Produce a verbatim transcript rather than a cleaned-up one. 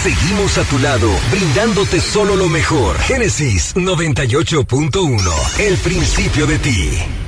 Seguimos a tu lado, brindándote solo lo mejor. Génesis noventa y ocho punto uno, el principio de ti.